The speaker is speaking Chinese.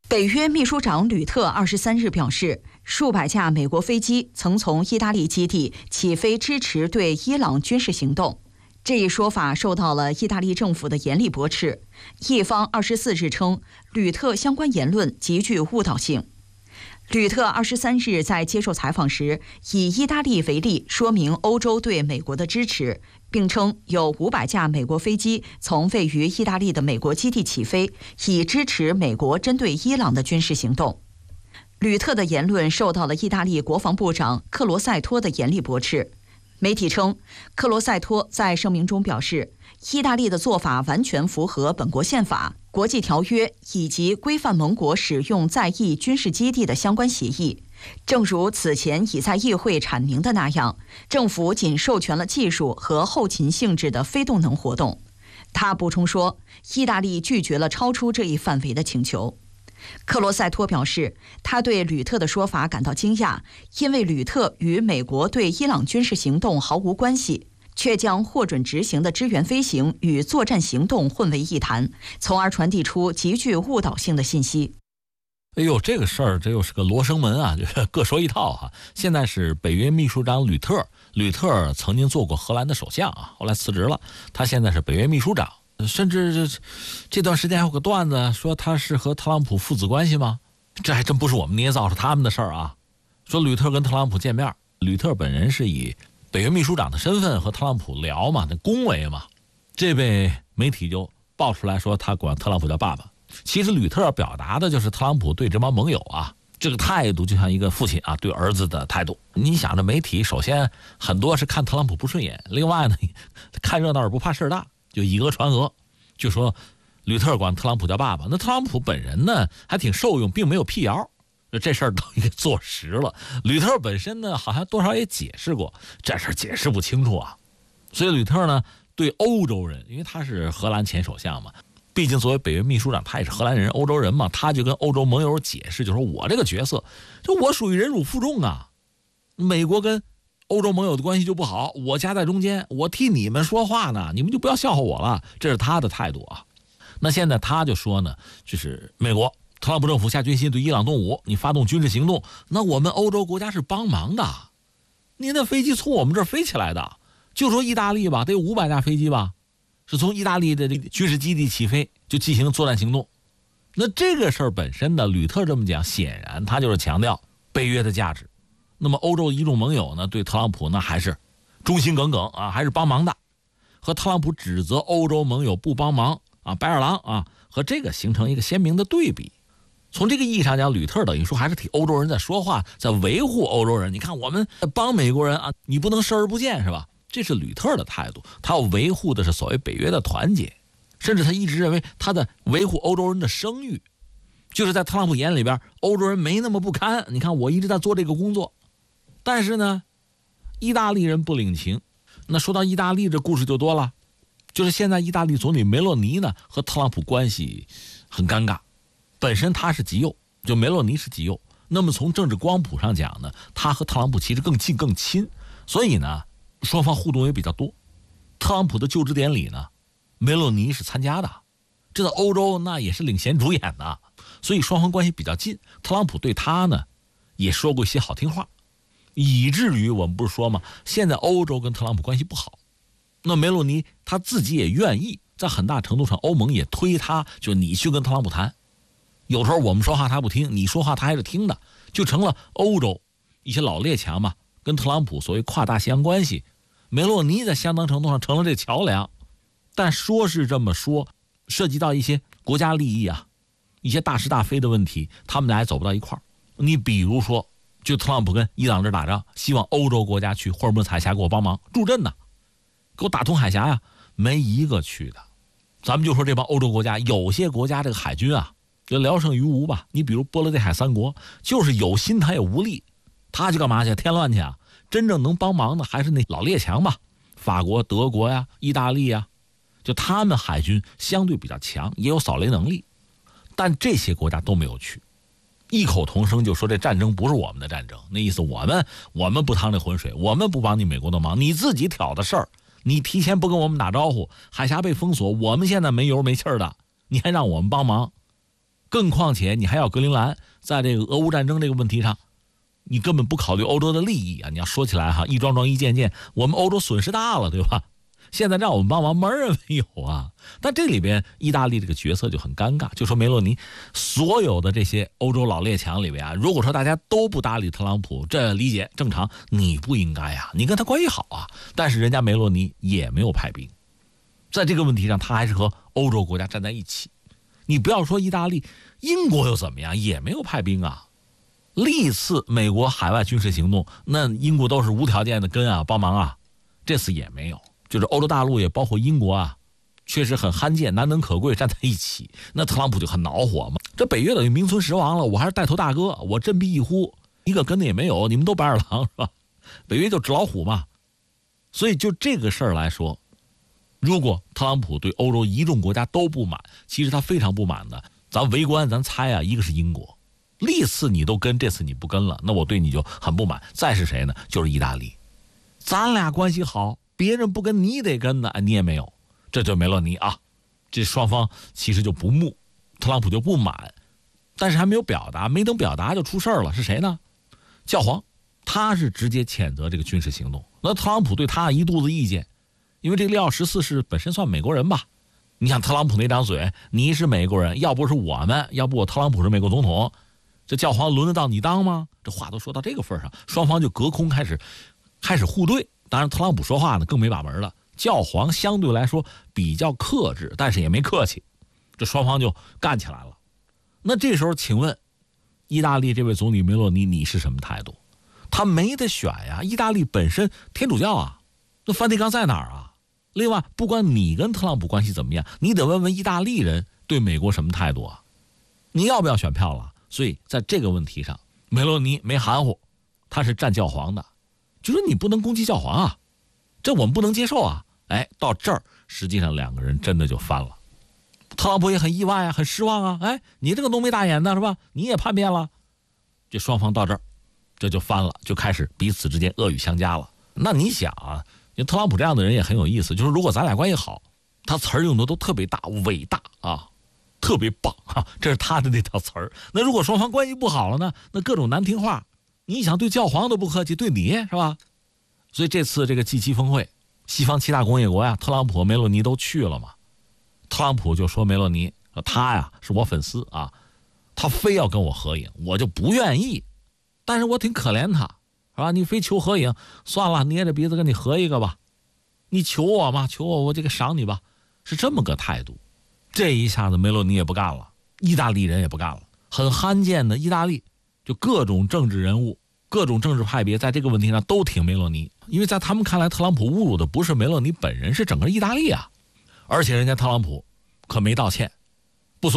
北约秘书长吕特23日表示，数百架美国飞机曾从意大利基地起飞，支持对伊朗军事行动。这一说法受到了意大利政府的严厉驳斥。意方24日称，吕特相关言论极具误导性。吕特23日在接受采访时，以意大利为例，说明欧洲对美国的支持，并称有500架美国飞机从位于意大利的美国基地起飞，以支持美国针对伊朗的军事行动。吕特的言论受到了意大利国防部长克罗塞托的严厉驳斥。媒体称，克罗塞托在声明中表示，意大利的做法完全符合本国宪法、国际条约以及规范盟国使用在意军事基地的相关协议。正如此前已在议会阐明的那样，政府仅授权了技术和后勤性质的非动能活动。他补充说，意大利拒绝了超出这一范围的请求。克罗塞托表示，他对吕特的说法感到惊讶，因为吕特与美国对伊朗军事行动毫无关系，却将获准执行的支援飞行与作战行动混为一谈，从而传递出极具误导性的信息。 哎呦，这个事儿这又是个罗生门啊，就是各说一套哈。现在是北约秘书长吕特曾经做过荷兰的首相啊，后来辞职了，他现在是北约秘书长。甚至这段时间还有个段子说他是和特朗普父子关系吗？这还真不是我们捏造，是他们的事儿啊。说吕特跟特朗普见面，吕特本人是以北约秘书长的身份和特朗普聊嘛，那恭维嘛，这被媒体就爆出来说他管特朗普叫爸爸。其实吕特表达的就是特朗普对这帮盟友啊这个态度，就像一个父亲啊对儿子的态度。你想着媒体首先很多是看特朗普不顺眼，另外呢看热闹也不怕事儿大，就以讹传讹，就说吕特管特朗普叫爸爸。那特朗普本人呢还挺受用，并没有辟谣，这事儿都给坐实了。吕特本身呢好像多少也解释过，这事儿解释不清楚啊。所以吕特呢对欧洲人，因为他是荷兰前首相嘛，毕竟作为北约秘书长他也是荷兰人欧洲人嘛，他就跟欧洲盟友解释，就说我这个角色就我属于忍辱负重啊，美国跟欧洲盟友的关系就不好，我夹在中间，我替你们说话呢，你们就不要笑话我了，这是他的态度啊。那现在他就说呢，就是美国特朗普政府下决心对伊朗动武，你发动军事行动，那我们欧洲国家是帮忙的，你那飞机从我们这儿飞起来的，就说意大利吧，得有500架飞机吧，是从意大利的这个军事基地起飞就进行作战行动。那这个事儿本身呢，吕特这么讲，显然他就是强调北约的价值。那么欧洲一众盟友呢，对特朗普呢还是忠心耿耿啊，还是帮忙的。和特朗普指责欧洲盟友不帮忙啊，白眼狼啊，和这个形成一个鲜明的对比。从这个意义上讲，吕特等于说还是替欧洲人在说话，在维护欧洲人。你看我们帮美国人啊，你不能视而不见是吧？这是吕特的态度，他要维护的是所谓北约的团结，甚至他一直认为他在维护欧洲人的声誉，就是在特朗普眼里边，欧洲人没那么不堪。你看我一直在做这个工作。但是呢，意大利人不领情。那说到意大利，这故事就多了，就是现在意大利总理梅洛尼呢和特朗普关系很尴尬。本身他是极右，就梅洛尼是极右，那么从政治光谱上讲呢，他和特朗普其实更近更亲，所以呢双方互动也比较多。特朗普的就职典礼呢，梅洛尼是参加的，这在欧洲那也是领衔主演的，所以双方关系比较近。特朗普对他呢也说过一些好听话，以至于我们不是说吗，现在欧洲跟特朗普关系不好，那梅洛尼他自己也愿意，在很大程度上欧盟也推他，就你去跟特朗普谈，有时候我们说话他不听，你说话他还是听的，就成了欧洲一些老列强嘛，跟特朗普所谓跨大西洋关系，梅洛尼在相当程度上成了这桥梁。但说是这么说，涉及到一些国家利益啊，一些大是大非的问题，他们俩也走不到一块儿。你比如说就特朗普跟伊朗这打仗，希望欧洲国家去霍尔木兹海峡给我帮忙助阵呢，给我打通海峡呀，没一个去的。咱们就说这帮欧洲国家，有些国家这个海军啊就聊胜于无吧。你比如波罗的海三国，就是有心他也无力，他去干嘛去？添乱去啊！真正能帮忙的还是那老列强吧，法国、德国呀、意大利呀，就他们海军相对比较强，也有扫雷能力，但这些国家都没有去。异口同声就说这战争不是我们的战争，那意思我们不趟这浑水，我们不帮你美国的忙，你自己挑的事儿，你提前不跟我们打招呼，海峡被封锁，我们现在没油没气儿的，你还让我们帮忙， 更况且你还要格陵兰，在这个俄乌战争这个问题上，你根本不考虑欧洲的利益啊！你要说起来哈，一桩桩一件件，我们欧洲损失大了，对吧？现在让我们帮忙，门儿也没有啊！但这里边意大利这个角色就很尴尬，就说梅洛尼所有的这些欧洲老列强里边啊，如果说大家都不搭理特朗普，这理解正常，你不应该啊，你跟他关系好啊。但是人家梅洛尼也没有派兵，在这个问题上，他还是和欧洲国家站在一起。你不要说意大利，英国又怎么样，也没有派兵啊。历次美国海外军事行动，那英国都是无条件的跟啊帮忙啊，这次也没有。就是欧洲大陆也包括英国啊，确实很罕见、难能可贵站在一起。那特朗普就很恼火嘛，这北约等于名存实亡了，我还是带头大哥，我振臂一呼，一个跟的也没有，你们都白眼狼是吧？北约就纸老虎嘛。所以就这个事儿来说，如果特朗普对欧洲一众国家都不满，其实他非常不满的，咱围观咱猜啊，一个是英国，历次你都跟，这次你不跟了，那我对你就很不满。再是谁呢？就是意大利，咱俩关系好，别人不跟你得跟呢，你也没有，这就梅洛尼啊。这双方其实就不睦，特朗普就不满，但是还没有表达，没等表达就出事了。是谁呢？教皇，他是直接谴责这个军事行动。那特朗普对他一肚子意见，因为这个利奥14世本身算美国人吧。你想特朗普那张嘴，你是美国人，要不是我们，要不我特朗普是美国总统，这教皇轮得到你当吗？这话都说到这个份上，双方就隔空开始互对。当然特朗普说话呢更没把门了，教皇相对来说比较克制，但是也没客气，这双方就干起来了。那这时候请问意大利这位总理梅洛尼，你是什么态度？他没得选呀，意大利本身天主教啊，那梵蒂冈在哪儿啊？另外不管你跟特朗普关系怎么样，你得问问意大利人对美国什么态度啊？你要不要选票了？所以在这个问题上梅洛尼没含糊，他是站教皇的，就说你不能攻击教皇啊，这我们不能接受啊。哎，到这儿实际上两个人真的就翻了。特朗普也很意外啊，很失望啊，哎，你这个浓眉大眼的是吧，你也叛变了。这双方到这儿这就翻了，就开始彼此之间恶语相加了。那你想啊，特朗普这样的人也很有意思，就是如果咱俩关系好，他词儿用的都特别大，伟大啊，特别棒啊，这是他的那套词儿。那如果双方关系不好了呢，那各种难听话，你想对教皇都不客气，对你是吧？所以这次这个 G7 峰会，西方7大工业国呀，特朗普和梅洛尼都去了嘛。特朗普就说梅洛尼，他呀是我粉丝啊，他非要跟我合影，我就不愿意，但是我挺可怜他，是吧？你非求合影，算了，捏着鼻子跟你合一个吧。你求我嘛，求我这个赏你吧，是这么个态度。这一下子梅洛尼也不干了，意大利人也不干了，很罕见的，意大利就各种政治人物、各种政治派别在这个问题上都挺梅洛尼，因为在他们看来，特朗普侮辱的不是梅洛尼本人，是整个意大利啊。而且人家特朗普可没道歉，